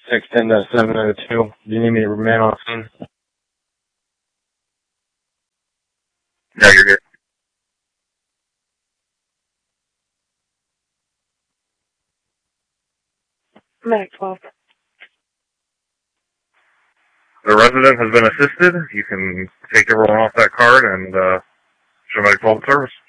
610-702. Do you need me to remain on scene? No, you're good. Medic 12. The resident has been assisted. You can take everyone off that card and show Medic 12 service.